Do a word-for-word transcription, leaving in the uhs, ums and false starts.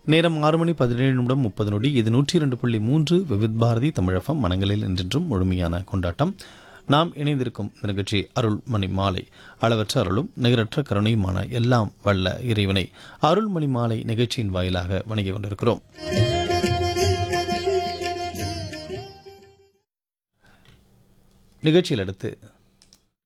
நேரம் ஆறு மணி பதினேழு நிமிடம் முப்பது நொடி. இது நூற்றி இரண்டு புள்ளி மூன்று விவித் பாரதி தமிழகம். மனங்களில் என்றென்றும் முழுமையான கொண்டாட்டம். நாம் இணைந்திருக்கும் இந்த நிகழ்ச்சி அருள்மணி மாலை. அளவற்ற அருளும் நிகரற்ற கருணையுமான எல்லாம் வல்ல இறைவனை அருள்மணி மாலை நிகழ்ச்சியின் வாயிலாக வணங்கிக் கொண்டிருக்கிறோம். நிகழ்ச்சியில் அடுத்து